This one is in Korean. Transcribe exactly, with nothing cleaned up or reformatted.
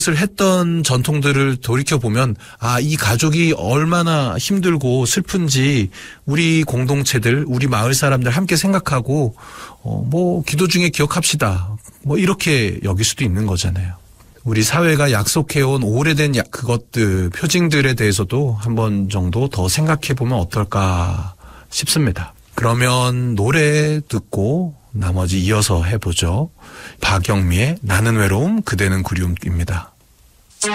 했던 전통들을 돌이켜보면 아, 이 가족이 얼마나 힘들고 슬픈지 우리 공동체들, 우리 마을 사람들 함께 생각하고 어, 뭐 기도 중에 기억합시다. 뭐 이렇게 여길 수도 있는 거잖아요. 우리 사회가 약속해온 오래된 그것들, 표징들에 대해서도 한 번 정도 더 생각해보면 어떨까 싶습니다. 그러면 노래 듣고 나머지 이어서 해보죠. 박영미의 나는 외로움 그대는 그리움입니다.